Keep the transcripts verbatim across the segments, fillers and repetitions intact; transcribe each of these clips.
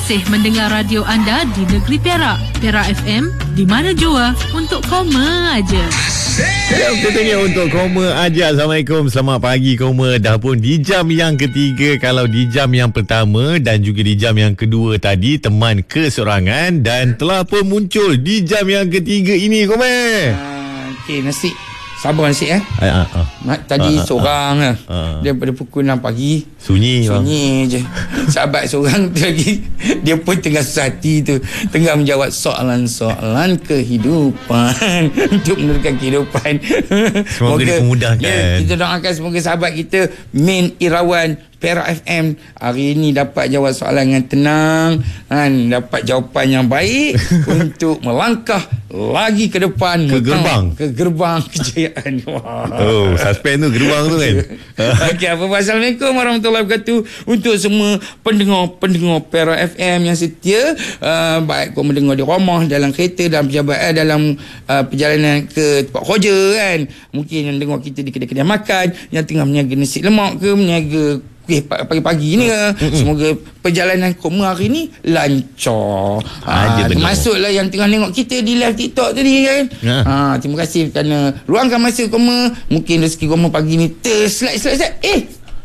masih mendengar radio anda di negeri Perak. Perak F M, di mana jua untuk koma aja. Ya, tentunya untuk koma aja. Assalamualaikum, selamat pagi koma. Dah pun di jam yang ketiga. Kalau di jam yang pertama dan juga di jam yang kedua tadi, teman keseorangan, dan telah pun muncul di jam yang ketiga ini koma. Uh, Okey, nasi sabar nasi eh. Ah, ah, ah. Tadi Ah, ah, seorang ah, ah. ah. Daripada pukul enam pagi Sunyi bang. Sunyi je. Sahabat seorang tu lagi, dia pun tengah susah hati tu, tengah menjawab soalan-soalan kehidupan untuk meneruskan kehidupan. Semoga dimudahkan. Ya, kita doakan semoga sahabat kita Min Irawan Perak F M hari ini dapat jawab soalan dengan tenang, kan, dapat jawapan yang baik untuk melangkah lagi ke depan Ke gerbang. ke gerbang kejayaan. Wah. Oh, suspend tu gerbang tu kan. Okey, apa Assalamualaikum warahmatullahi wabarakatuh untuk semua pendengar-pendengar Perak F M yang setia, uh, baik kau mendengar di rumah, dalam kereta, dalam pejabat, eh, dalam uh, perjalanan ke tempat kerja kan. Mungkin yang dengar kita di kedai-kedai makan, yang tengah meniaga nasi lemak ke, meniaga kuih pagi-pagi ni ke. Mm-hmm. Semoga perjalanan koma hari ni lancar. Ha, termasuklah yang tengah tengok kita di live TikTok tadi kan. Ya. Ha, terima kasih kerana luangkan masa koma. Mungkin rezeki koma pagi ni terslide-slide. Eh,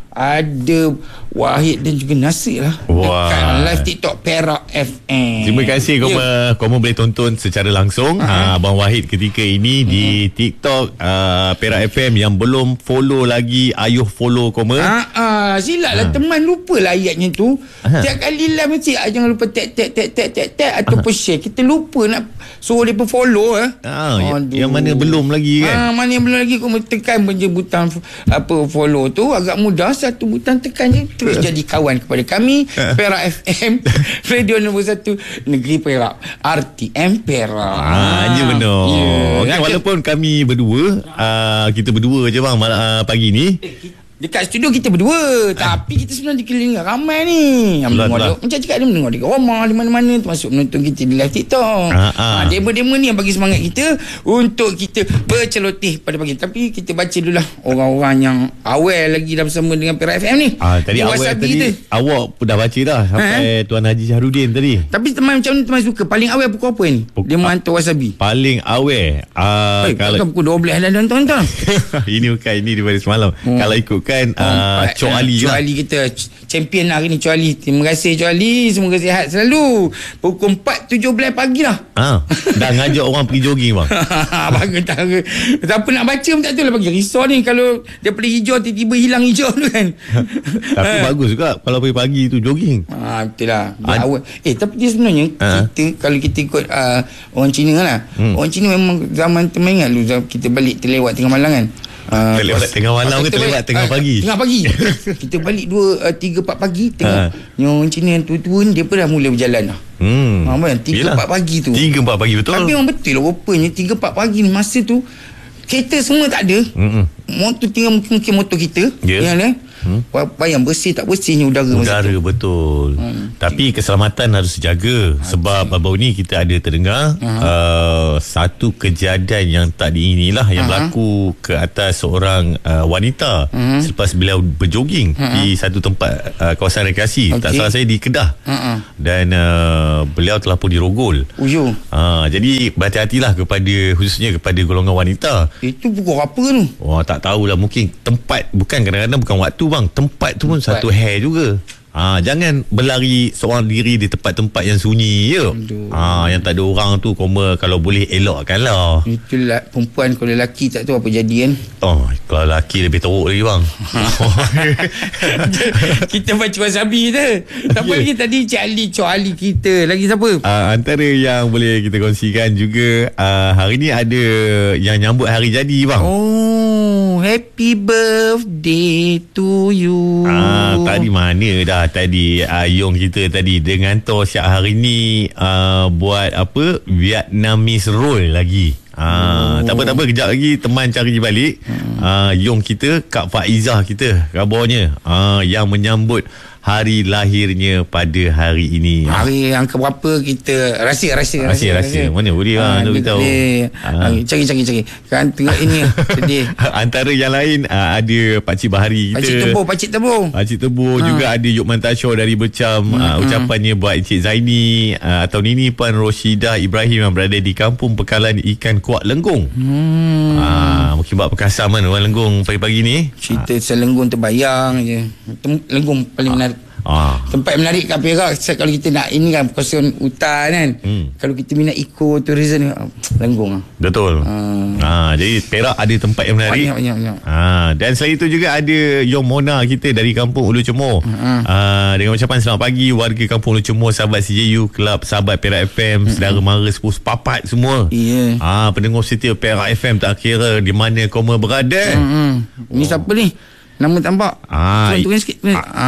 ada Wahid dan juga Nasir lah. Wah. Dekat live TikTok Perak F M. Terima kasih koma. Yeah. Koma boleh tonton secara langsung uh-huh. Abang Wahid ketika ini uh-huh. di TikTok uh, Perak F M. Yang belum follow lagi, ayuh follow koma. uh-huh. Silatlah uh-huh. teman, lupalah ayatnya tu. uh-huh. Tiap kali live mesti jangan lupa tag tag tag tag tag tag ataupun uh-huh. share. Kita lupa nak suruh dia pun follow eh. uh, Yang mana belum lagi kan. uh, Mana yang belum lagi, koma tekan je butang apa follow tu. Agak mudah, satu butang tekan je, terus jadi kawan kepada kami. Perak F M, radio nombor satu Negeri Perak, R T M Perak. Ah, je benar. Yeah. Okay, walaupun kami berdua, uh, kita berdua je bang uh, pagi ni. Dekat studio kita berdua, tapi kita sebenarnya dikelilingi ramai ni yang mendengar. Macam cakap, dia mendengar di rumah, di mana-mana, termasuk menonton kita di live TikTok. Ha, demo-demo ni yang bagi semangat kita untuk kita berceloteh pada pagi. Tapi kita baca dululah orang-orang yang awal lagi dah bersama dengan Perak F M ni. Ah, tadi awal tadi kita. Awak pun dah baca dah sampai ha? Tuan Haji Syahrudin tadi. Tapi teman macam ni teman suka. Paling awal pukul apa ni? Puk- dia menghantar wasabi. Paling awal ah, hey, kalau pukul dua belas dah tuan-tuan. Ini bukan, ini daripada semalam. Hmm. Kalau ikut kan uh, Cok Ali Cok Ali kita champion hari ni, Cok Ali. Terima kasih Cok Ali, semoga sihat selalu. Pukul empat tujuh belas pagi dah. Ha, dah ngajak orang pergi jogging bang. Bagus tak. Siapa nak baca pun tak tahu lah bagi risau ni kalau daripada hijau tiba-tiba hilang hijau tu kan. Tapi ha. bagus juga kalau pagi-pagi tu jogging. Ha, betul lah. Awal. Eh tapi dia sebenarnya ha. kita kalau kita ikut uh, orang Cina lah. Hmm. Orang Cina memang zaman teringat lu kita balik terlewat tengah malam kan. Uh, terlewat tengah malam ke terlewat tengah uh, pagi? Tengah pagi. Kita balik dua, tiga, empat pagi tengah. Yang orang Cina yang tua-tua ni, dia pun dah mula berjalan dah. Hmm. Ha, tiga, empat pagi tu. Tiga, empat pagi betul. Tapi memang betul lah rupanya tiga, empat pagi ni masa tu kereta semua tak ada. Mm-mm. Motor tinggal mungkin motor kita. Ya. Yeah. Hmm. Bayang bersih tak bersihnya udara. Udara betul. Hmm. Tapi keselamatan harus dijaga. Okay. Sebab baru ni kita ada terdengar uh-huh. uh, satu kejadian yang tak diinginilah yang uh-huh. berlaku ke atas seorang uh, wanita uh-huh. selepas beliau berjoging uh-huh. di satu tempat uh, kawasan rekreasi. Okay. Tak salah saya di Kedah. Uh-huh. Dan uh, beliau telah pun dirogol. Uyo. Uh, jadi berhati-hatilah kepada, khususnya kepada golongan wanita. Itu pukul apa tu? Wah, tak tahulah, mungkin tempat, bukan kadang-kadang bukan waktu bang, tempat tu pun tempat. Satu hair juga. Ha, jangan berlari seorang diri di tempat-tempat yang sunyi je. Ha, yang tak ada orang tu koma kalau boleh elokkanlah. Itulah perempuan, kalau lelaki tak tahu apa jadi kan. Oh, kalau lelaki lebih teruk lagi bang. Kita baca wasabi tu. Siapa lagi tadi? Cik Ali, Cok Ali kita. Lagi siapa? Uh, antara yang boleh kita kongsikan juga, uh, hari ni ada yang nyambut hari jadi bang. Oh, happy birthday to you. Ah, tadi mana dah tadi Ayong uh, kita tadi dengan to Syak hari ni uh, buat apa Vietnamese roll lagi. Ah, oh. Tak apa-tak apa, kejap lagi teman cari balik. Hmm. Ah, Yong kita, Kak Faizah kita kabarnya ah, yang menyambut hari lahirnya pada hari ini. Hari yang keberapa kita rahsia rahsia rahsia rahsia. Mana boleh lah nak beritahu. Cari cari cari. Kan tengok ini sedih. Antara yang lain ada Pakcik Bahari kita. Pakcik Tebur, Pakcik Tebur. Pakcik Tebur ha. Juga ada Yukman Tashaw dari Bercam. Hmm, uh, ucapannya hmm. buat Encik Zaini uh, atau Nini Pan Roshidah Ibrahim yang berada di Kampung Pekalan Ikan Kuak Lenggong. Hmm. Uh, mungkin buat perkasam kan orang Lenggong pagi-pagi ni. Cerita uh. selenggung terbayang je. Lenggong paling menarik. Ah. Tempat menarik kat Perak kalau kita nak ini kan kawasan hutan kan. Hmm. Kalau kita minat eco tourism Lenggong. Betul. Ah. Ah, jadi Perak ada tempat yang menarik. Banyak banyak. banyak. Ah, dan selain itu juga ada Yong Mona kita dari Kampung Ulu Cemor. Hmm. Ah, dengan ucapan selamat pagi warga Kampung Ulu Cemor, sahabat C J U, kelab sahabat Perak F M, hmm. saudara mara sepupu sepapat semua. Yeah. Ah, pendengar setia Perak F M tak kira di mana kamu berada. Hmm. Ini oh. siapa ni? Nama tampak. Ah, turun sikit.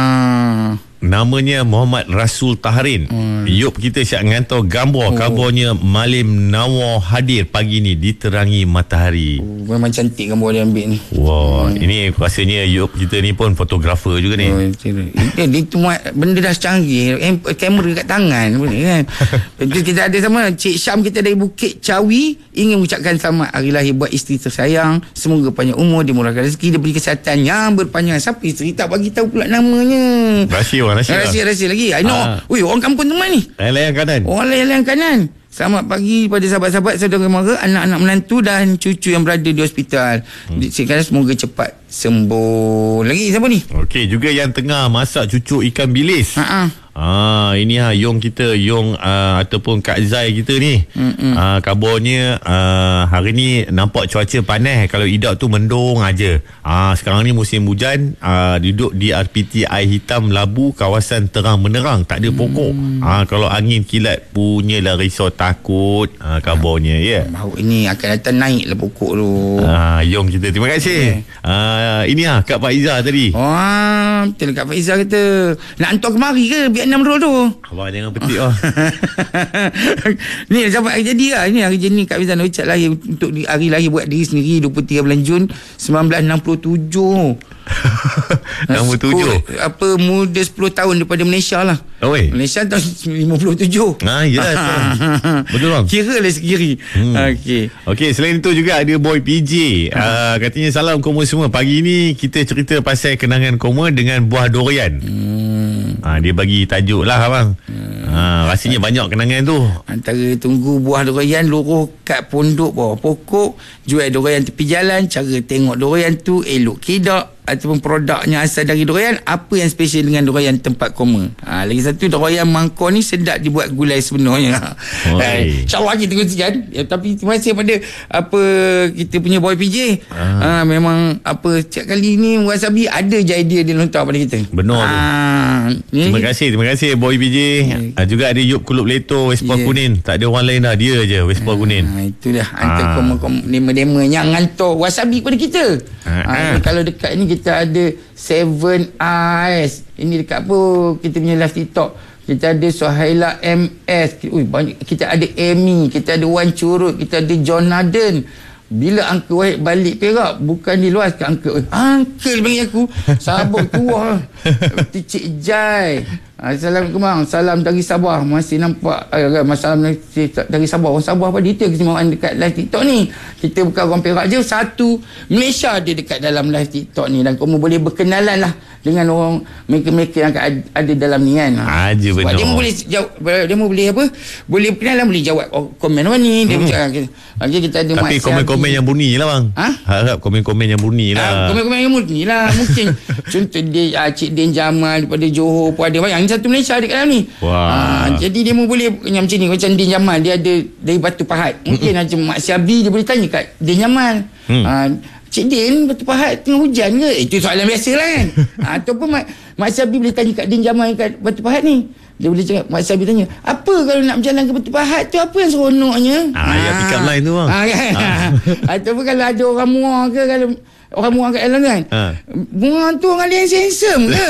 Ah. Namanya Muhammad Rasul Tahrin. Hmm. Yup kita siap ngantar gambar. Oh. Kabarnya Malim Nawar hadir pagi ni diterangi matahari. Oh, memang cantik gambar dia ambil ni. Wow, hmm. ini rasanya Yup kita ni pun fotografer juga ni. Oh, dia, dia tu benda dah secanggih. Kamera kat tangan kan. Kita ada sama Cik Syam kita dari Bukit Cawi ingin mengucapkan selamat hari lahir buat isteri tersayang. Semoga panjang umur, dimurahkan rezeki, diberi kesihatan yang berpanjang. Siapa isteri tak bagi tahu pula namanya. Rahsia. Rahsia-rahsia lagi. I know. Ah. Ui, orang kampung tu mana ni? Layang kanan. Orang layang kanan. Selamat pagi pada sahabat-sahabat, saudara mara, anak-anak menantu dan cucu yang berada di hospital. Hmm. Sekarang semoga cepat sembuh. Lagi siapa ni? Okey, juga yang tengah masak cucuk ikan bilis. Ha-ha. Ah, ini ha Yong kita, Yong uh, ataupun Kak Zai kita ni. Ah, kabarnya uh, hari ni nampak cuaca panas. Kalau Idak tu mendung aja. Ah, sekarang ni musim hujan, uh, duduk di R P T Air Hitam Labu, kawasan terang menerang, tak ada pokok. Hmm. Ah, kalau angin kilat punyalah risau takut. Ah, kabarnya ya. Yeah. Baru ini akan datang naiklah pokok tu. Ah, Yong kita terima kasih. Okay. Ah, ini ah Kak Faiza tadi. Wah, betul Kak Faiza kata nak hantar kemari ke Vietnam roll tu. Abang jangan petik oh. Ni sampai hari jadi lah. Ini hari jadi ni Kak Faiza nak ucap lahir untuk hari lahir buat diri sendiri dua puluh tiga bulan Jun sembilan belas enam puluh tujuh. enam puluh tujuh apa muda sepuluh tahun daripada Malaysia lah. Oh, Malaysia tahun lima puluh tujuh. Ah, ya. Betul bang. Kira lah sekiri. Hmm. Okey. Okey, selain itu juga ada Boy P J. Hmm. Uh, katanya salam koma semua. Pagi ni kita cerita pasal kenangan koma dengan buah durian. Hmm. Ah, dia bagi tajuk lah abang. Hmm. Ah, rasanya banyak kenangan tu. Antara tunggu buah durian, luruh kat pondok bawah pokok, jual durian tepi jalan, cara tengok durian tu elok kidak, ataupun produknya asal dari durian, apa yang special dengan durian tempat koma. Ha, lagi satu, durian mangkor ni sedap dibuat gulai sebenarnya. Hai, InsyaAllah kita kongsikan. Ya, tapi terima kasih pada apa kita punya Boy P J. Ah. Ha, memang apa setiap kali ni Wasabi ada je idea dia lontar pada kita. Benar ha, tu. Terima kasih, terima kasih Boy P J. Yeah. Ha, juga ada Yup Kulub Leto Vespa yeah. Kunin. Tak ada orang lain dah, dia je Vespa ha, Kunin. Itu dah hantar ha. koma-koma dema-dema yang hantar Wasabi kepada kita. Ha, ha. Ha, kalau dekat ni kita ada Seven Eyes. Ini dekat apa kita punya live TikTok. Kita ada Sohaila M S. Ui, banyak. Kita ada Amy, kita ada Wan Curut, kita ada John Naden. Bila Uncle Wahid balik Perak, bukan di luar ke Uncle. Uncle panggil aku. Sabar tua. Cik Jai. Assalamualaikum bang. Salam dari Sabah. Masih nampak uh, masalah dari Sabah. Orang Sabah apa detail kesemuaan dekat live TikTok ni. Kita bukan orang Perak je. Satu Malaysia ada dekat dalam live TikTok ni. Dan kamu boleh berkenalan lah dengan orang mereka-mereka yang ada dalam ni kan. Aja benar. Dia boleh jawab, dia boleh apa? Boleh berkenalan, boleh jawab komen orang ni. Dia hmm. okay, okay, kita ada tapi komen-komen yang bunyi lah bang. Ha? Harap komen-komen yang bunyi lah. Ha, komen-komen yang bunyi lah. Mungkin contoh dia Cik Din Jamal daripada Johor pun ada banyak. Satu Malaysia dekat dalam ni. Wah. Ha, jadi dia boleh yang macam ni, macam Din Jamal dia ada dari Batu Pahat. Mungkin macam Mak Syabi dia boleh tanya kat Din Jamal. Hmm. Ha, Cik Din, Batu Pahat tengah hujan ke? Itu soalan biasa lah kan. Ha, ataupun Mak, Mak Syabi boleh tanya kat Din Jamal kat Batu Pahat ni. Dia boleh cakap, Mak Syabi tanya, apa kalau nak berjalan ke Batu Pahat tu, apa yang seronoknya? Ah, ha, ya pick up line tu bang. Ha, kan? Ha. Ataupun kalau ada orang muar ke, kalau orang muar kat dalam kan, ha. Muar tu orang dia yang handsome ke?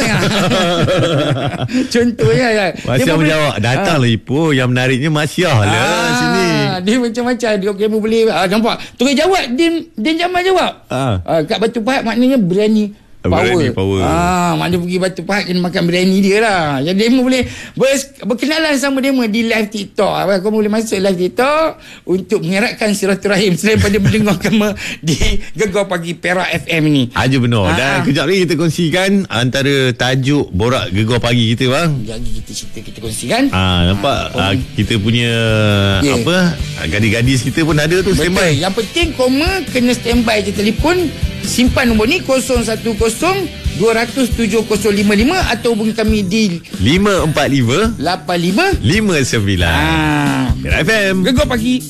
Contohnya kan. Masya menjawab, datanglah ha. Ipoh, yang menariknya Masya lah ha. Sini. Dia macam-macam, dia okay, boleh ha, nampak, terus jawab, Din, Din Jamal jawab ha. Ha, kat Batu Pahat maknanya berani Power. Berani power. Ah, mana pergi Batu Pahat kena makan biryani dia lah. Jadi demo boleh ber- berkenalan sama demo di live TikTok. Kau boleh masuk live TikTok untuk mengeratkan silaturahim selain pada mendengar kamu di Gegar Pagi Perak F M ni. Aja benar. Ah. Dan kejap lagi kita kongsikan antara tajuk borak Gegar Pagi kita bang. Jadi kita cerita kita kongsikan. Ah, nampak ah, kita punya Yeah. apa gadis-gadis kita pun ada tu standby. Betul. Yang penting koma kena standby je telefon. Simpan nombor ni kosong satu kosong dua kosong tujuh kosong lima lima atau hubungi kami di lima empat lima lapan lima lima sembilan. Ah. Perak F M. Gegar Pagi